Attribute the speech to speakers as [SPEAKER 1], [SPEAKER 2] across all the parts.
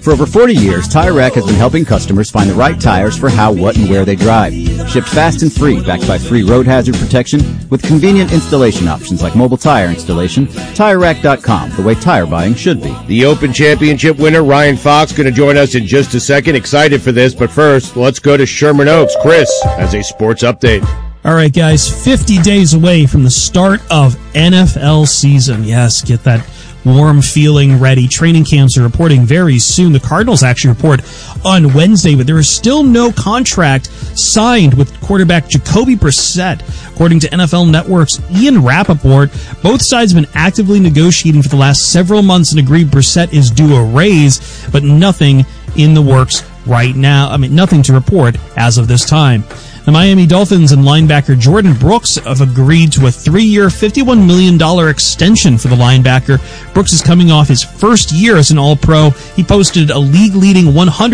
[SPEAKER 1] For over 40 years, Tire Rack has been helping customers find the right tires for how, what, and where they drive. Shipped fast and free, backed by free road hazard protection, with convenient installation options like mobile tire installation. TireRack.com, the way tire buying should be.
[SPEAKER 2] The Open Championship winner, Ryan Fox, going to join us in just a second. Excited for this, but first, let's go to Sherman Oaks. Chris has a sports update.
[SPEAKER 3] All right, guys, 50 days away from the start of NFL season. Yes, get that warm feeling ready. Training camps are reporting very soon. The Cardinals actually report on Wednesday, but there is still no contract signed with quarterback Jacoby Brissett. According to NFL Network's Ian Rappaport, both sides have been actively negotiating for the last several months and agreed Brissett is due a raise, but nothing in the works right now. Nothing to report as of this time. The Miami Dolphins and linebacker Jordan Brooks have agreed to a 3-year, $51 million extension for the linebacker. Brooks is coming off his first year as an All-Pro. He posted a league-leading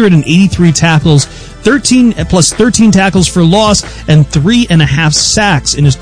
[SPEAKER 3] 183 tackles, 13 tackles for loss, and 3.5 sacks in his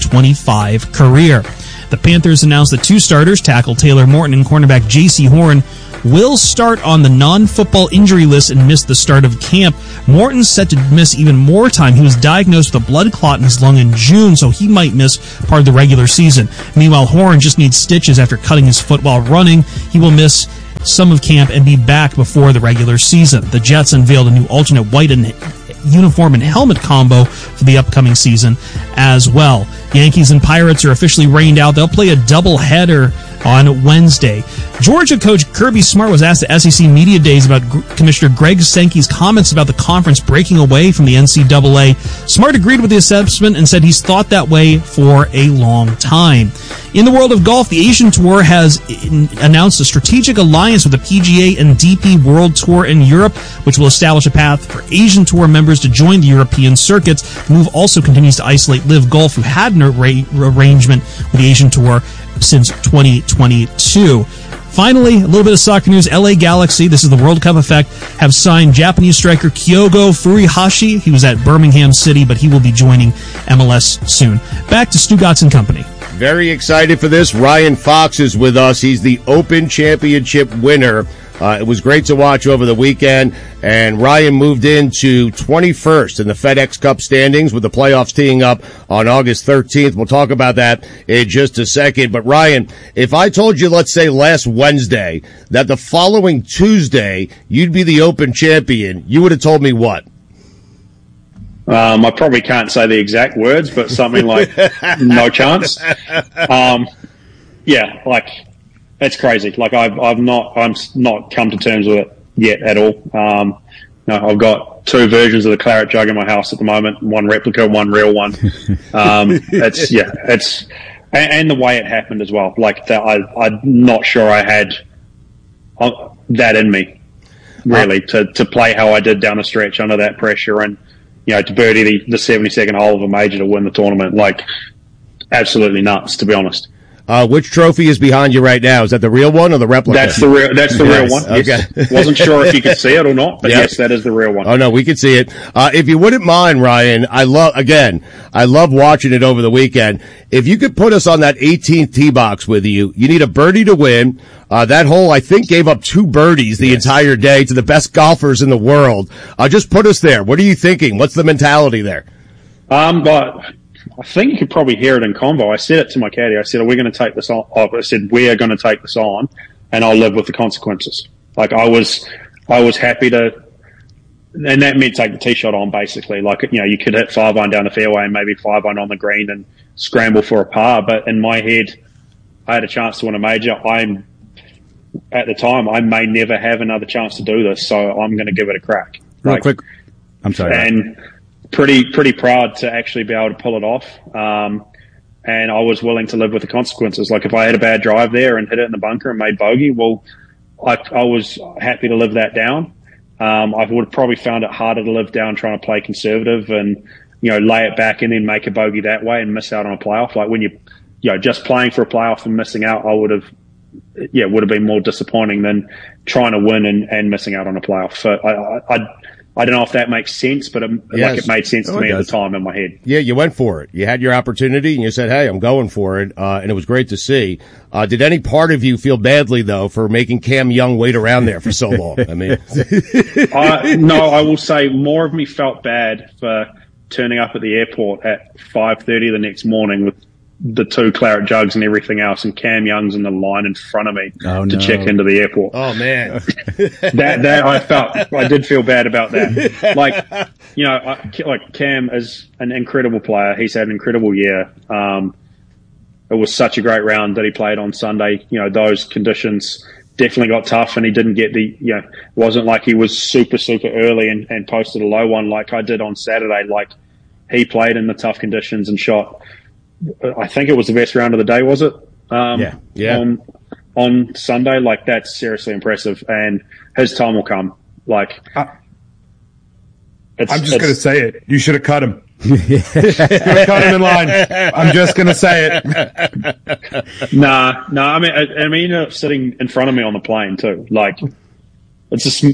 [SPEAKER 3] 2025 career. The Panthers announced that two starters, tackle Taylor Morton and cornerback J.C. Horn, will start on the non-football injury list and miss the start of camp. Morton's set to miss even more time. He was diagnosed with a blood clot in his lung in June, so he might miss part of the regular season. Meanwhile, Horn just needs stitches after cutting his foot while running. He will miss some of camp and be back before the regular season. The Jets unveiled a new alternate white and uniform and helmet combo for the upcoming season as well. Yankees and Pirates are officially rained out. They'll play a doubleheader on Wednesday. Georgia coach Kirby Smart was asked at SEC Media Days about Commissioner Greg Sankey's comments about the conference breaking away from the NCAA. Smart agreed with the assessment and said he's thought that way for a long time. In the world of golf, the Asian Tour has announced a strategic alliance with the PGA and DP World Tour in Europe, which will establish a path for Asian Tour members to join the European circuits. The move also continues to isolate Live Golf, who had an arrangement with the Asian Tour since 2022. Finally, a little bit of soccer news. LA Galaxy, this is the World Cup effect, have signed Japanese striker Kyogo Furuhashi. He was at Birmingham City, but he will be joining MLS soon. Back to Stu Gotts and Company.
[SPEAKER 2] Very excited for this. Ryan Fox is with us. He's the Open Championship winner. It was great to watch over the weekend, and Ryan moved into 21st in the FedEx Cup standings with the playoffs teeing up on August 13th. We'll talk about that in just a second. But Ryan, if I told you, let's say last Wednesday, that the following Tuesday you'd be the Open champion, you would have told me what?
[SPEAKER 4] I probably can't say the exact words, but something like no chance. Yeah, like it's crazy. Like I'm not come to terms with it yet at all. No, I've got two versions of the claret jug in my house at the moment, one replica, one real one. It's and the way it happened as well. Like that, I'm not sure I had that in me really to play how I did down a stretch under that pressure and, to birdie the 72nd hole of a major to win the tournament. Like absolutely nuts, to be honest.
[SPEAKER 2] Which trophy is behind you right now? Is that the real one or the replica?
[SPEAKER 4] That's the real one.
[SPEAKER 2] Okay.
[SPEAKER 4] Yes. Wasn't sure if you could see it or not, but yes, that is the real one.
[SPEAKER 2] Oh no, we could see it. If you wouldn't mind, Ryan, I love watching it over the weekend. If you could put us on that 18th tee box with you, you need a birdie to win. That hole, I think, gave up 2 birdies the entire day to the best golfers in the world. Just put us there. What are you thinking? What's the mentality there?
[SPEAKER 4] But I think you could probably hear it in convo. I said it to my caddy. I said, "Are we going to take this on?" I said, "We are going to take this on, and I'll live with the consequences." Like I was happy to, and that meant take the tee shot on basically. Like you could hit 5-iron down the fairway and maybe 5-iron on the green and scramble for a par. But in my head, I had a chance to win a major. At the time, I may never have another chance to do this, so I'm going to give it a crack.
[SPEAKER 1] Real quick, I'm sorry.
[SPEAKER 4] And pretty proud to actually be able to pull it off. And I was willing to live with the consequences. Like if I had a bad drive there and hit it in the bunker and made bogey, well, I was happy to live that down. I would have probably found it harder to live down trying to play conservative and, lay it back and then make a bogey that way and miss out on a playoff. Like when you just playing for a playoff and missing out, would have been more disappointing than trying to win and missing out on a playoff. So I don't know if that makes sense, but it made sense to me at the time in my head.
[SPEAKER 2] Yeah, you went for it. You had your opportunity, and you said, hey, I'm going for it, and it was great to see. Did any part of you feel badly, though, for making Cam Young wait around there for so long? I mean,
[SPEAKER 4] no, I will say more of me felt bad for turning up at the airport at 5:30 the next morning with the 2 claret jugs and everything else, and Cam Young's in the line in front of me to check into the airport.
[SPEAKER 2] Oh man,
[SPEAKER 4] I did feel bad about that. Like, you know, like Cam is an incredible player. He's had an incredible year. It was such a great round that he played on Sunday. You know, those conditions definitely got tough, and he didn't get it wasn't like he was super early and posted a low one like I did on Saturday. Like, he played in the tough conditions and shot, I think it was the best round of the day, was it?
[SPEAKER 2] Yeah.
[SPEAKER 4] On Sunday, like, that's seriously impressive, and his time will come. Like,
[SPEAKER 5] I'm just going to say it. You should have cut him. You should have cut him in line. I'm just going to say
[SPEAKER 4] it. Nah. I mean, he ended up sitting in front of me on the plane too. Like, it's just,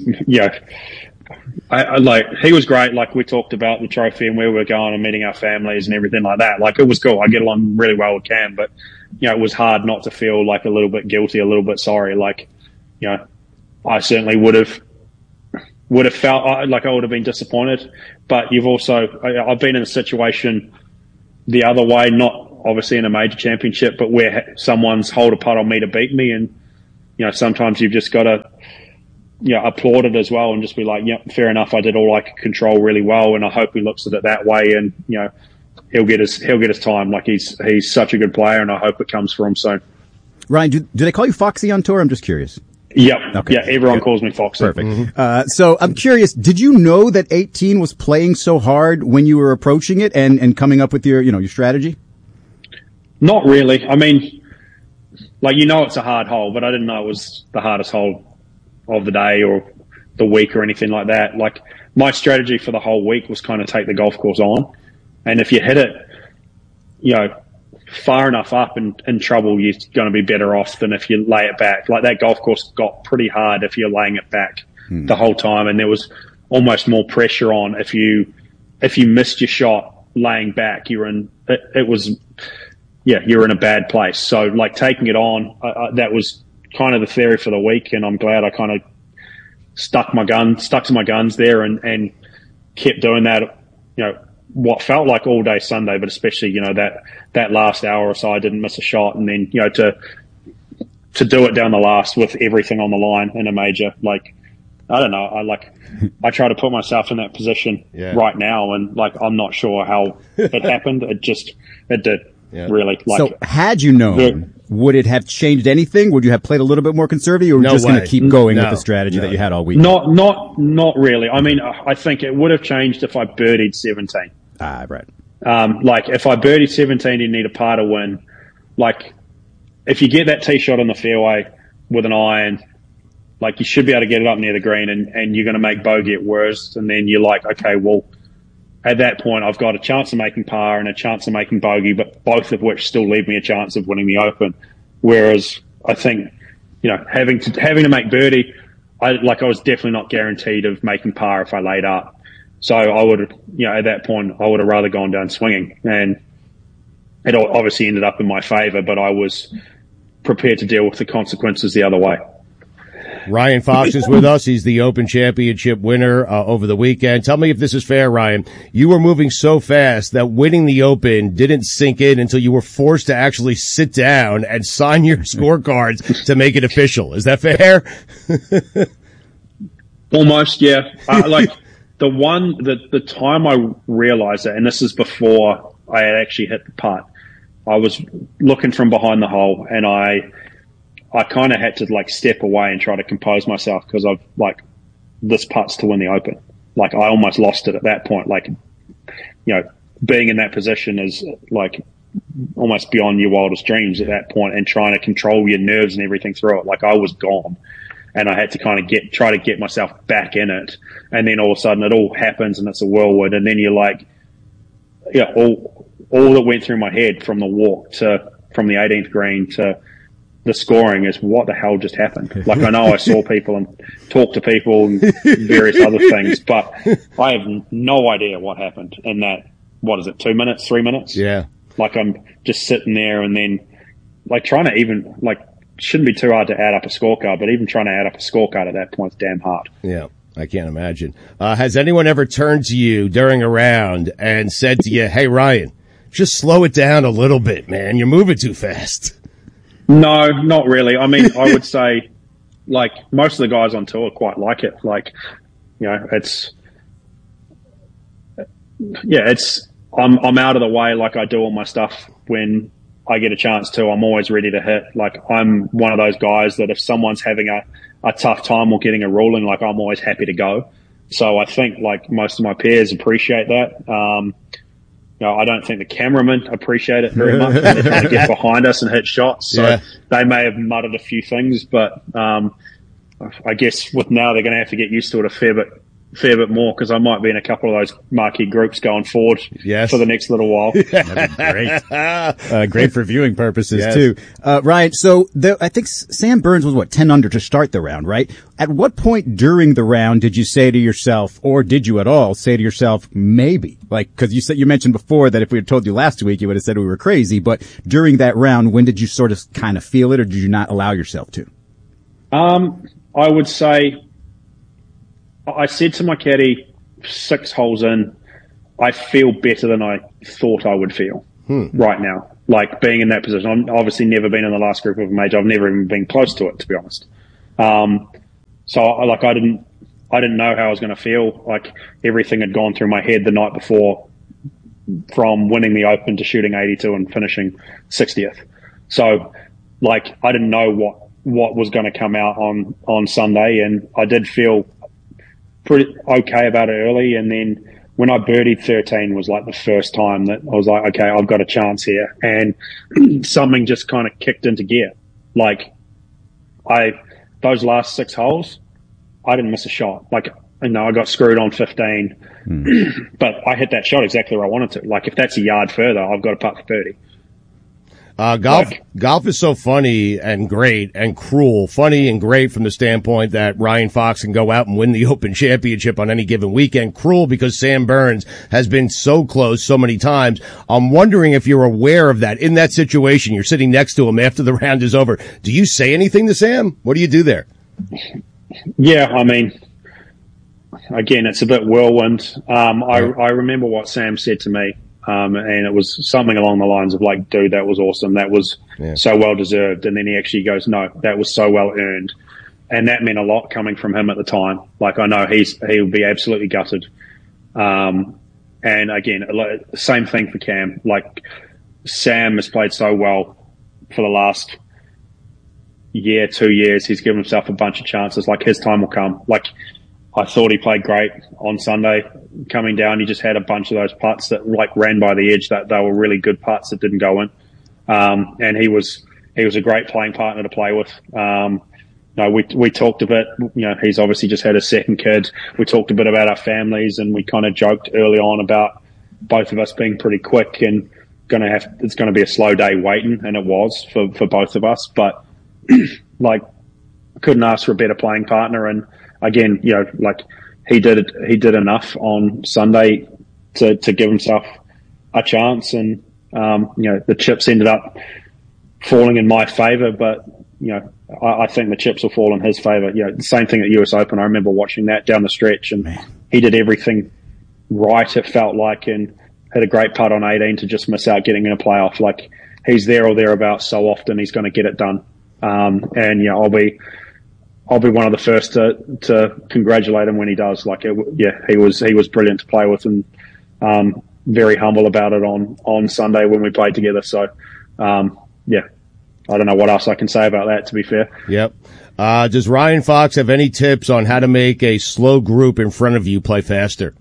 [SPEAKER 4] I like, he was great. Like, we talked about the trophy and where we were going and meeting our families and everything like that. Like, it was cool. I get along really well with Cam, but, it was hard not to feel like a little bit guilty, a little bit sorry. Like, I certainly would have felt like I would have been disappointed, but I've been in a situation the other way, not obviously in a major championship, but where someone's hold a putt on me to beat me. And, sometimes you've just got to, applaud it as well and just be like, fair enough. I did all I could control really well. And I hope he looks at it that way. And, he'll get his time. Like, he's such a good player, and I hope it comes for him soon.
[SPEAKER 1] Ryan, do they call you Foxy on tour? I'm just curious.
[SPEAKER 4] Yep.
[SPEAKER 1] Okay.
[SPEAKER 4] Yeah, everyone calls me Foxy.
[SPEAKER 1] Perfect. Mm-hmm. So I'm curious, did you know that 18 was playing so hard when you were approaching it and coming up with your strategy?
[SPEAKER 4] Not really. I mean, like, it's a hard hole, but I didn't know it was the hardest hole of the day or the week or anything like that. Like, my strategy for the whole week was kind of take the golf course on. And if you hit it, far enough up in trouble, you're going to be better off than if you lay it back. Like, that golf course got pretty hard if you're laying it back the whole time, and there was almost more pressure on if you missed your shot laying back. You're in a bad place. So, like, taking it on, that was kind of the theory for the week, and I'm glad I kind of stuck to my guns there and kept doing that. What felt like all day Sunday, but especially, that last hour or so, I didn't miss a shot. And then, to do it down the last with everything on the line in a major, like, I don't know. I try to put myself in that position right now. And, like, I'm not sure how it happened. It did really. Like,
[SPEAKER 1] so had you known, would it have changed anything? Would you have played a little bit more conservative, or were you just going to keep going with the strategy that you had all week?
[SPEAKER 4] Not really. I mean, I think it would have changed if I birdied 17.
[SPEAKER 1] Right.
[SPEAKER 4] Like, if I birdied 17, you need a par to win. Like, if you get that tee shot on the fairway with an iron, like, you should be able to get it up near the green, and you're going to make bogey at worst. And then you're like, okay, well, at that point, I've got a chance of making par and a chance of making bogey, but both of which still leave me a chance of winning the Open. Whereas I think, having to make birdie, I was definitely not guaranteed of making par if I laid up. So I would have, at that point, I would have rather gone down swinging. And it obviously ended up in my favor, but I was prepared to deal with the consequences the other way.
[SPEAKER 2] Ryan Fox is with us. He's the Open Championship winner over the weekend. Tell me if this is fair, Ryan. You were moving so fast that winning the Open didn't sink in until you were forced to actually sit down and sign your scorecards to make it official. Is that fair?
[SPEAKER 4] Almost, yeah. The time I realized it, and this is before I had actually hit the putt, I was looking from behind the hole, and I kind of had to, like, step away and try to compose myself, because I've, like, this putt's to win the Open. Like, I almost lost it at that point. Like, being in that position is, like, almost beyond your wildest dreams at that point, and trying to control your nerves and everything through it. Like, I was gone. And I had to kind of try to get myself back in it. And then all of a sudden it all happens and it's a whirlwind. And then you're like, all that went through my head from the walk from the 18th green to the scoring is what the hell just happened. Like, I know I saw people and talked to people and various other things, but I have no idea what happened in that, 2 minutes, 3 minutes?
[SPEAKER 2] Yeah.
[SPEAKER 4] Like, I'm just sitting there and then, like, trying to even, like, shouldn't be too hard to add up a scorecard, but even trying to add up a scorecard at that point is damn hard.
[SPEAKER 2] Yeah. I can't imagine. Has anyone ever turned to you during a round and said to you, hey, Ryan, just slow it down a little bit, man. You're moving too fast.
[SPEAKER 4] No, not really. I mean, I would say, like, most of the guys on tour quite like it. Like, you know, I'm out of the way. Like, I do all my stuff when I get a chance to. I'm always ready to hit. Like, I'm one of those guys that if someone's having a tough time or getting a ruling, like, I'm always happy to go. So I think, like, most of my peers appreciate that. You know, I don't think the cameramen appreciate it very much. They're trying to get behind us and hit shots. So they may have muttered a few things, but I guess with now they're going to have to get used to it a fair bit more, because I might be in a couple of those marquee groups going forward for the next little while.
[SPEAKER 1] That'd be great. Great for viewing purposes too. Ryan, so I think Sam Burns was 10 under to start the round, right? At what point during the round did you say to yourself, or did you at all say to yourself, maybe? Like, cause you mentioned before that if we had told you last week, you would have said we were crazy, but during that round, when did you sort of kind of feel it, or did you not allow yourself to?
[SPEAKER 4] I would say, I said to my caddy 6 holes in, I feel better than I thought I would feel right now. Like, being in that position. I've obviously never been in the last group of a major. I've never even been close to it, to be honest. So I didn't know how I was going to feel. Like, everything had gone through my head the night before, from winning the Open to shooting 82 and finishing 60th. So, like, I didn't know what was going to come out on Sunday, and I did feel pretty okay about it early. And then when I birdied 13 was like the first time that I was like, okay, I've got a chance here. And something just kind of kicked into gear. Like, those last 6 holes, I didn't miss a shot. Like, you know, I got screwed on 15, but I hit that shot exactly where I wanted to. Like, if that's a yard further, I've got to putt for 30.
[SPEAKER 2] Golf is so funny and great and cruel. Funny and great from the standpoint that Ryan Fox can go out and win the Open Championship on any given weekend. Cruel because Sam Burns has been so close so many times. I'm wondering if you're aware of that. In that situation, you're sitting next to him after the round is over. Do you say anything to Sam? What do you do there?
[SPEAKER 4] Yeah, I mean, again, it's a bit whirlwind. I remember what Sam said to me. And it was something along the lines of like, dude, that was awesome. That was so well deserved. And then he actually goes, no, that was so well earned. And that meant a lot coming from him at the time. Like, I know he would be absolutely gutted. And again, same thing for Cam. Like, Sam has played so well for the last year, 2 years. He's given himself a bunch of chances. Like, his time will come. Like, I thought he played great on Sunday. Coming down, he just had a bunch of those putts that like ran by the edge, that they were really good putts that didn't go in. And he was a great playing partner to play with. We talked a bit, you know, he's obviously just had a second kid. We talked a bit about our families, and we kind of joked early on about both of us being pretty quick and it's going to be a slow day waiting. And it was for both of us, but like, couldn't ask for a better playing partner. And again, you know, like, he did enough on Sunday to give himself a chance. And, you know, the chips ended up falling in my favor, but, you know, I think the chips will fall in his favor. You know, the same thing at US Open. I remember watching that down the stretch, and he did everything right, it felt like, and had a great putt on 18 to just miss out getting in a playoff. Like, he's there or thereabouts so often, he's going to get it done. And, you know, I'll be one of the first to congratulate him when he does. Like, he was brilliant to play with, and very humble about it on Sunday when we played together. So, I don't know what else I can say about that, to be fair.
[SPEAKER 2] Yep. Does Ryan Fox have any tips on how to make a slow group in front of you play faster?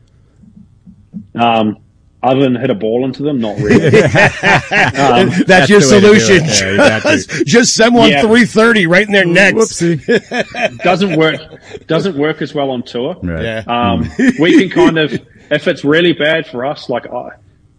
[SPEAKER 4] Other than hit a ball into them, not really.
[SPEAKER 2] That's your solution. Just send one 330 right in their necks.
[SPEAKER 4] Whoopsie. Doesn't work as well on tour.
[SPEAKER 1] Right.
[SPEAKER 4] We can kind of, if it's really bad for us, like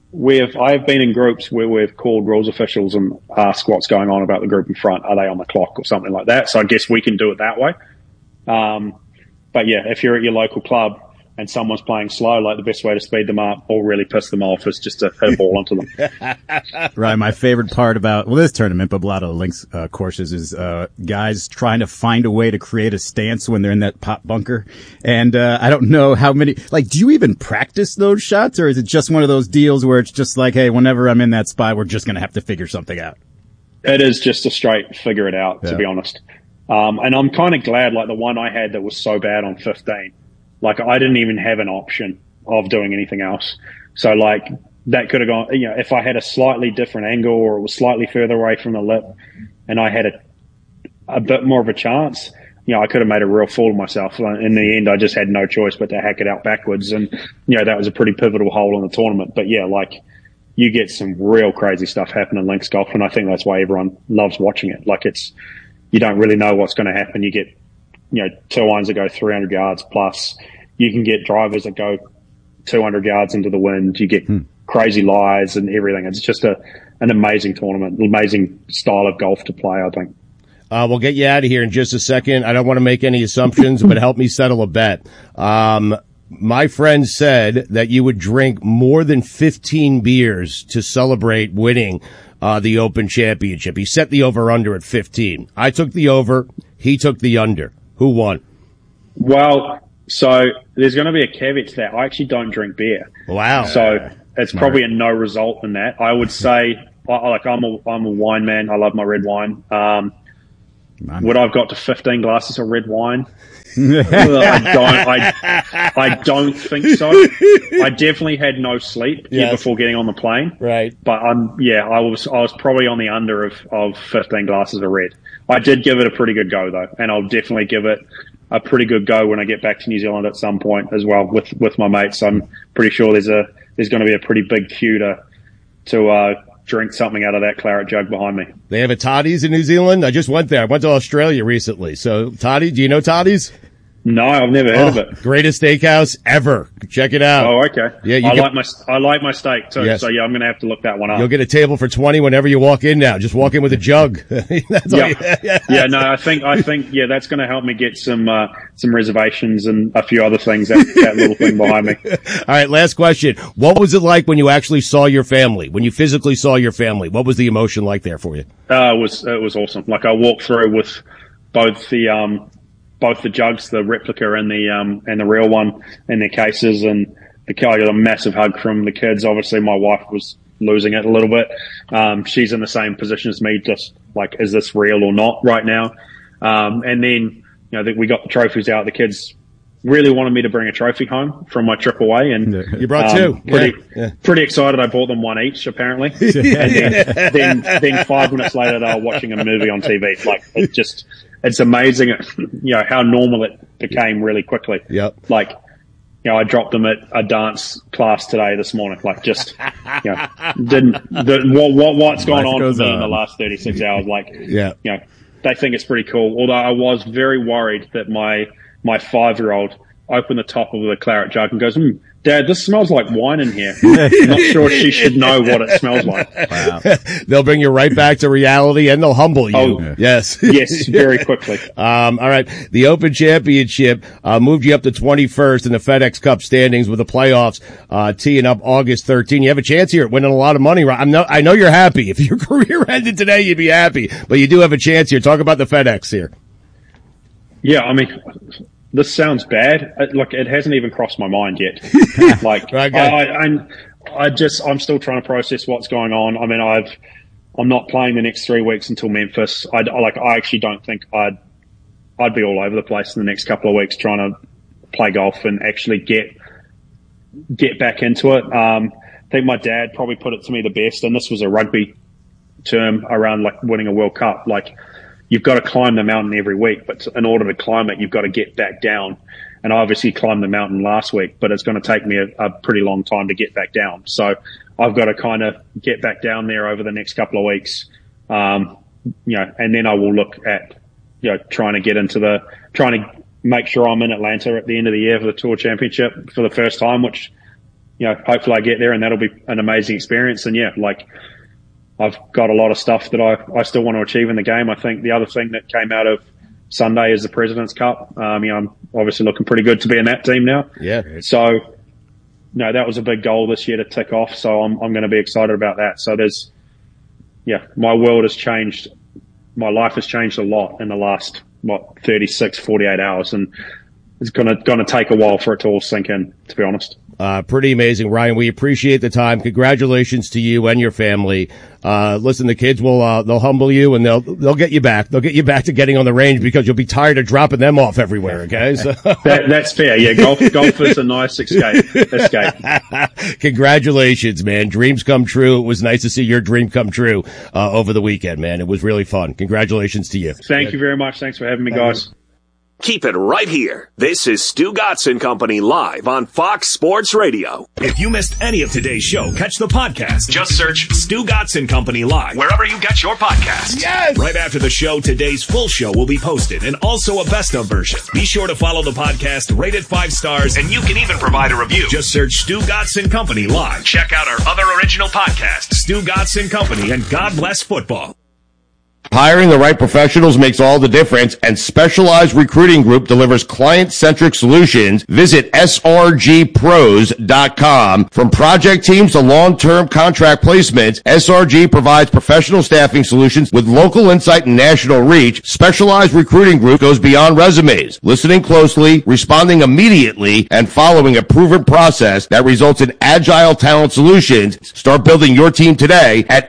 [SPEAKER 4] I've been in groups where we've called rules officials and asked what's going on about the group in front. Are they on the clock or something like that? So I guess we can do it that way. But yeah, if you're at your local club and someone's playing slow, like the best way to speed them up or really piss them off is just to hit a ball onto them.
[SPEAKER 1] Right. My favorite part about, this tournament, but a lot of links courses is guys trying to find a way to create a stance when they're in that pop bunker. And I don't know how many, do you even practice those shots, or is it just one of those deals where it's just like, hey, whenever I'm in that spot, we're just going to have to figure something out?
[SPEAKER 4] It is just a straight figure it out, to be honest. And I'm kind of glad, the one I had that was so bad on 15, I didn't even have an option of doing anything else. So that could have gone, if I had a slightly different angle or it was slightly further away from the lip and I had a bit more of a chance, I could have made a real fool of myself. In the end, I just had no choice but to hack it out backwards. And, that was a pretty pivotal hole in the tournament. But yeah, you get some real crazy stuff happen in links golf. And I think that's why everyone loves watching it. You don't really know what's going to happen. You get, 2 irons that go 300 yards plus. You can get drivers that go 200 yards into the wind. You get crazy lies and everything. It's just an amazing tournament, amazing style of golf to play, I think.
[SPEAKER 2] We'll get you out of here in just a second. I don't want to make any assumptions, but help me settle a bet. My friend said that you would drink more than 15 beers to celebrate winning the Open Championship. He set the over-under at 15. I took the over. He took the under. Who won?
[SPEAKER 4] Well, so there's going to be a caveat to that. I actually don't drink beer.
[SPEAKER 2] Wow.
[SPEAKER 4] So it's probably a no result in that. I would say, I'm a wine man. I love my red wine. Would I have got to 15 glasses of red wine? I don't think so. I definitely had no sleep before getting on the plane.
[SPEAKER 2] Right.
[SPEAKER 4] But I was probably on the under of 15 glasses of red. I did give it a pretty good go though, and I'll definitely give it a pretty good go when I get back to New Zealand at some point as well with my mates. I'm pretty sure there's going to be a pretty big queue to drink something out of that claret jug behind me.
[SPEAKER 2] They have a Toddy's in New Zealand. I just went there. I went to Australia recently. So Toddy, do you know Toddy's?
[SPEAKER 4] No, I've never heard of it.
[SPEAKER 2] Greatest steakhouse ever. Check it out.
[SPEAKER 4] Oh, okay.
[SPEAKER 2] Yeah,
[SPEAKER 4] I like my steak too. Yes. So yeah, I'm going to have to look that one up.
[SPEAKER 2] You'll get a table for 20 whenever you walk in now. Just walk in with a jug. That's
[SPEAKER 4] yeah. No, I think that's going to help me get some reservations and a few other things. That little thing behind me.
[SPEAKER 2] All right, last question. What was it like when you actually saw your family? When you physically saw your family? What was the emotion like there for you?
[SPEAKER 4] It was awesome. I walked through with both the jugs, the replica and the real one in their cases, and I got a massive hug from the kids. Obviously, my wife was losing it a little bit. She's in the same position as me, just is this real or not right now? And then, we got the trophies out. The kids really wanted me to bring a trophy home from my trip away, and
[SPEAKER 2] you brought two.
[SPEAKER 4] Pretty excited. I bought them one each, apparently. And then 5 minutes later, they were watching a movie on TV. It's amazing, how normal it became really quickly.
[SPEAKER 2] Yep.
[SPEAKER 4] I dropped them at a dance class this morning. What's gone on for me in the last 36 hours? They think it's pretty cool. Although I was very worried that my 5-year-old opened the top of the claret jug and goes, Dad, this smells like wine in here. I'm not sure she should know what it smells like.
[SPEAKER 2] Wow. They'll bring you right back to reality and they'll humble you.
[SPEAKER 4] Oh,
[SPEAKER 2] yes.
[SPEAKER 4] Yes, very quickly.
[SPEAKER 2] All right. The Open Championship moved you up to 21st in the FedEx Cup standings with the playoffs teeing up August 13. You have a chance here at winning a lot of money. I know you're happy. If your career ended today, you'd be happy. But you do have a chance here. Talk about the FedEx here.
[SPEAKER 4] Yeah, I mean, this sounds bad. It hasn't even crossed my mind yet. I'm still trying to process what's going on. I mean, I'm not playing the next 3 weeks until Memphis. I actually don't think I'd be all over the place in the next couple of weeks trying to play golf and actually get back into it. I think my dad probably put it to me the best, and this was a rugby term around winning a World Cup. You've got to climb the mountain every week, but in order to climb it, you've got to get back down. And I obviously climbed the mountain last week, but it's going to take me a pretty long time to get back down. So I've got to kind of get back down there over the next couple of weeks. And then I will look at, trying to make sure I'm in Atlanta at the end of the year for the Tour Championship for the first time, which hopefully I get there and that'll be an amazing experience. And I've got a lot of stuff that I still want to achieve in the game. I think the other thing that came out of Sunday is the President's Cup. I'm obviously looking pretty good to be in that team now.
[SPEAKER 2] Yeah.
[SPEAKER 4] So, that was a big goal this year to tick off. So I'm going to be excited about that. So my world has changed. My life has changed a lot in the last, 36, 48 hours. And it's going to take a while for it to all sink in, to be honest.
[SPEAKER 2] Pretty amazing, Ryan. We appreciate the time. Congratulations to you and your family. Listen, the kids will, they'll humble you and they'll get you back. They'll get you back to getting on the range because you'll be tired of dropping them off everywhere. Okay. So.
[SPEAKER 4] That's fair. Yeah. Golf is a nice escape.
[SPEAKER 2] Congratulations, man. Dreams come true. It was nice to see your dream come true, over the weekend, man. It was really fun. Congratulations to you.
[SPEAKER 4] Thank you very much. Thanks for having me, guys.
[SPEAKER 6] Keep it right here. This is Stu Gotson Company live on Fox Sports Radio.
[SPEAKER 7] If you missed any of today's show, catch the podcast. Just search Stu Gotson Company live wherever you get your podcasts.
[SPEAKER 2] Yes!
[SPEAKER 7] Right after the show, today's full show will be posted and also a best of version. Be sure to follow the podcast, rate it 5 stars, and you can even provide a review. Just search Stu Gotson Company live. Check out our other original podcasts, Stu Gotson Company and God Bless Football.
[SPEAKER 2] Hiring the right professionals makes all the difference, and Specialized Recruiting Group delivers client-centric solutions. Visit srgpros.com. From project teams to long-term contract placements, SRG provides professional staffing solutions with local insight and national reach. Specialized Recruiting Group goes beyond resumes, listening closely, responding immediately, and following a proven process that results in agile talent solutions. Start building your team today at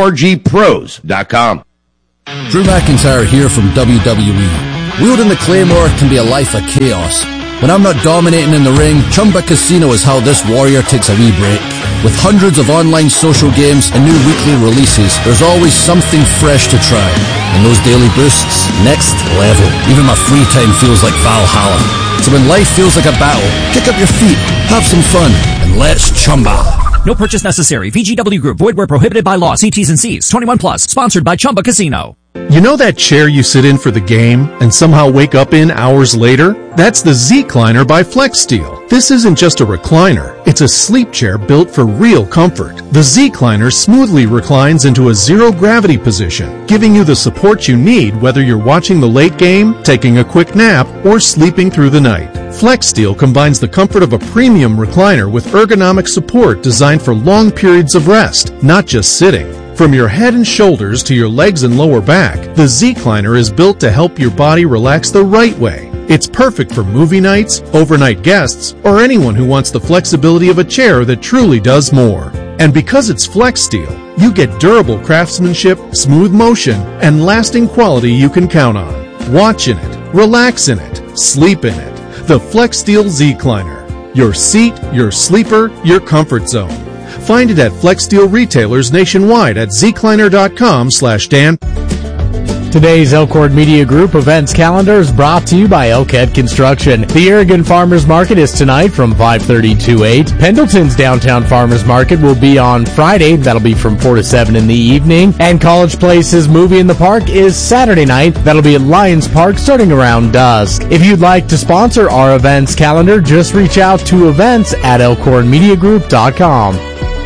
[SPEAKER 2] srgpros.com.
[SPEAKER 8] Drew McIntyre here from WWE. Wielding the Claymore can be a life of chaos. When I'm not dominating in the ring, Chumba Casino is how this warrior takes a wee break. With hundreds of online social games and new weekly releases, there's always something fresh to try. And those daily boosts, next level. Even my free time feels like Valhalla. So when life feels like a battle, kick up your feet, have some fun, and let's chumba.
[SPEAKER 9] No purchase necessary. VGW Group. Void where prohibited by law. See T's and C's. 21 plus. Sponsored by Chumba Casino.
[SPEAKER 10] You know that chair you sit in for the game and somehow wake up in hours later? That's the Z-Cliner by FlexSteel. This isn't just a recliner. It's a sleep chair built for real comfort. The Z-Cliner smoothly reclines into a zero-gravity position, giving you the support you need whether you're watching the late game, taking a quick nap, or sleeping through the night. FlexSteel combines the comfort of a premium recliner with ergonomic support designed for long periods of rest, not just sitting. From your head and shoulders to your legs and lower back, the Z-Cliner is built to help your body relax the right way. It's perfect for movie nights, overnight guests, or anyone who wants the flexibility of a chair that truly does more. And because it's FlexSteel, you get durable craftsmanship, smooth motion, and lasting quality you can count on. Watch in it, relax in it, sleep in it. The FlexSteel Z-Cliner. Your seat, your sleeper, your comfort zone. Find it at FlexSteel retailers nationwide at zcliner.com/Dan.
[SPEAKER 11] Today's Elkhorn Media Group events calendar is brought to you by Elkhead Construction. The Aragon Farmers Market is tonight from 5:30 to 8. Pendleton's Downtown Farmers Market will be on Friday. That'll be from 4 to 7 in the evening. And College Place's Movie in the Park is Saturday night. That'll be at Lions Park starting around dusk. If you'd like to sponsor our events calendar, just reach out to events@elkhornmediagroup.com.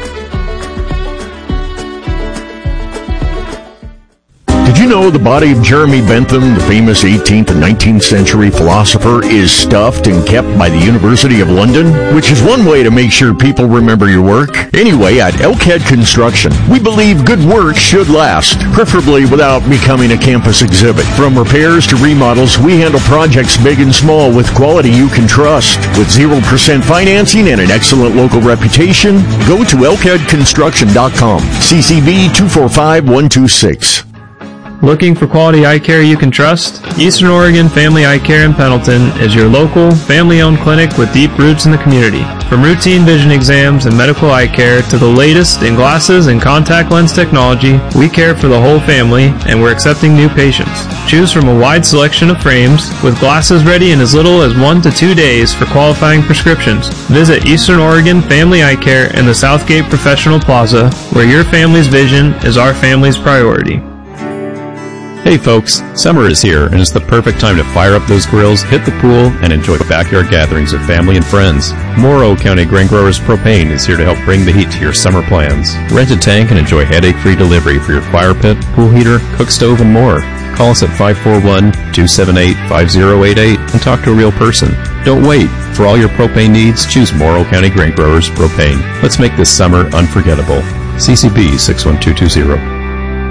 [SPEAKER 12] Did you know the body of Jeremy Bentham, the famous 18th and 19th century philosopher, is stuffed and kept by the University of London? Which is one way to make sure people remember your work. Anyway, at Elkhead Construction, we believe good work should last, preferably without becoming a campus exhibit. From repairs to remodels, we handle projects big and small with quality you can trust. With 0% financing and an excellent local reputation, go to elkheadconstruction.com. CCV 245126.
[SPEAKER 13] Looking for quality eye care you can trust? Eastern Oregon Family Eye Care in Pendleton is your local, family-owned clinic with deep roots in the community. From routine vision exams and medical eye care to the latest in glasses and contact lens technology, we care for the whole family, and we're accepting new patients. Choose from a wide selection of frames, with glasses ready in as little as 1 to 2 days for qualifying prescriptions. Visit Eastern Oregon Family Eye Care in the Southgate Professional Plaza, where your family's vision is our family's priority.
[SPEAKER 14] Hey folks, summer is here and it's the perfect time to fire up those grills, hit the pool, and enjoy backyard gatherings with family and friends. Morrow County Grain Growers Propane is here to help bring the heat to your summer plans. Rent a tank and enjoy headache-free delivery for your fire pit, pool heater, cook stove, and more. Call us at 541-278-5088 and talk to a real person. Don't wait. For all your propane needs, choose Morrow County Grain Growers Propane. Let's make this summer unforgettable. CCB 61220.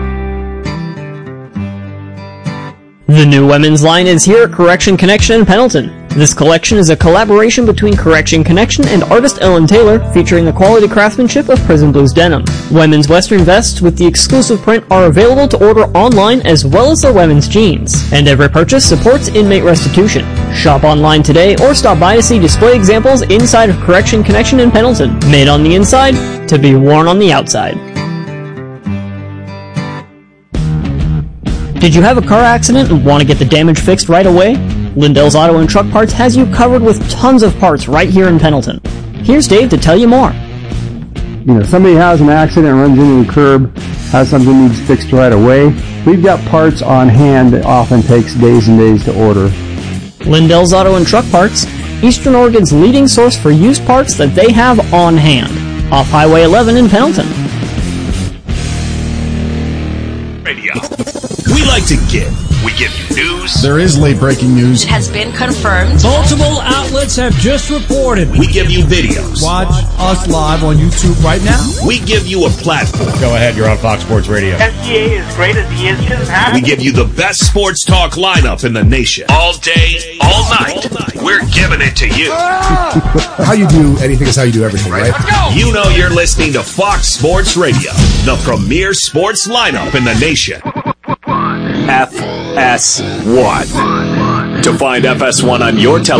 [SPEAKER 15] The new women's line is here at Correction Connection in Pendleton. This collection is a collaboration between Correction Connection and artist Ellen Taylor, featuring the quality craftsmanship of Prison Blues denim. Women's western vests with the exclusive print are available to order online, as well as their women's jeans. And every purchase supports inmate restitution. Shop online today or stop by to see display examples inside of Correction Connection in Pendleton. Made on the inside, to be worn on the outside. Did you have a car accident and want to get the damage fixed right away? Lindell's Auto and Truck Parts has you covered with tons of parts right here in Pendleton. Here's Dave to tell you more.
[SPEAKER 16] Somebody has an accident, runs into the curb, has something needs fixed right away. We've got parts on hand that often takes days and days to order.
[SPEAKER 15] Lindell's Auto and Truck Parts, Eastern Oregon's leading source for used parts that they have on hand. Off Highway 11 in Pendleton.
[SPEAKER 7] Radio. We like to give. We give you news.
[SPEAKER 17] There is late breaking news.
[SPEAKER 18] It has been confirmed.
[SPEAKER 19] Multiple outlets have just reported.
[SPEAKER 7] We give you videos.
[SPEAKER 19] Watch us live on YouTube right now.
[SPEAKER 7] We give you a platform.
[SPEAKER 2] Go ahead, you're on Fox Sports Radio.
[SPEAKER 20] SGA is great as he is.
[SPEAKER 7] We give you the best sports talk lineup in the nation. All day, all night. We're giving it to you.
[SPEAKER 17] How you do anything is how you do everything, right?
[SPEAKER 7] Let's go. You know you're listening to Fox Sports Radio, the premier sports lineup in the nation. FS1. To find FS1 on your television.